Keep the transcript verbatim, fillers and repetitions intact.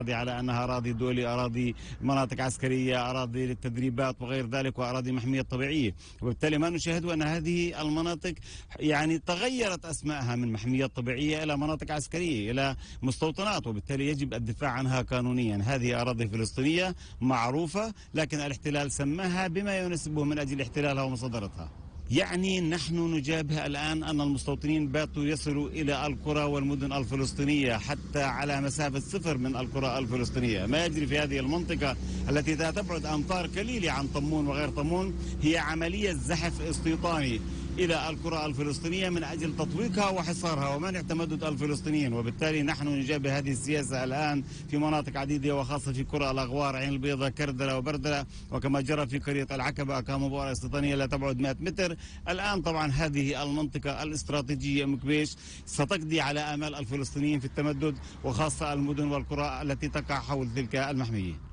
على أنها أراضي دولي، أراضي مناطق عسكرية، أراضي للتدريبات وغير ذلك، وأراضي محمية طبيعية. وبالتالي ما نشاهد أن هذه المناطق يعني تغيرت أسمائها من محمية طبيعية إلى مناطق عسكرية، إلى مستوطنات، وبالتالي يجب الدفاع عنها قانونيا. هذه أراضي فلسطينية معروفة، لكن الاحتلال سماها بما يناسبه من أجل احتلالها ومصادرتها. يعني نحن نجابه الآن أن المستوطنين باتوا يصلوا إلى القرى والمدن الفلسطينية حتى على مسافة صفر من القرى الفلسطينية. ما يجري في هذه المنطقة التي تبعد أمتار قليلة عن طمون وغير طمون هي عملية زحف استيطاني إلى القرى الفلسطينية من أجل تطويقها وحصارها ومنع تمدد الفلسطينيين. وبالتالي نحن نجابه هذه السياسة الآن في مناطق عديدة، وخاصة في قرى الأغوار، عين البيضاء، كردلة وبردلة، وكما جرى في قرية العكبة كمباراة استيطانية لا تبعد مئة متر. الآن طبعا هذه المنطقة الاستراتيجية مكبيش ستقضي على آمال الفلسطينيين في التمدد، وخاصة المدن والقرى التي تقع حول تلك المحمية.